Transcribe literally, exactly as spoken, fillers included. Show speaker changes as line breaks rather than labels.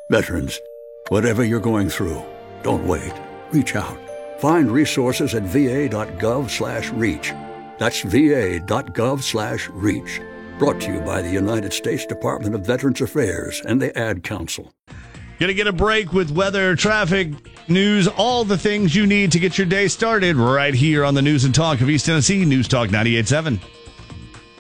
Veterans, whatever you're going through, don't wait. Reach out. Find resources at va.gov slash reach. That's va.gov slash reach. Brought to you by the United States Department of Veterans Affairs and the Ad Council.
Gonna get a break with weather, traffic, news, all the things you need to get your day started right here on the News and Talk of East Tennessee, News Talk ninety-eight point seven.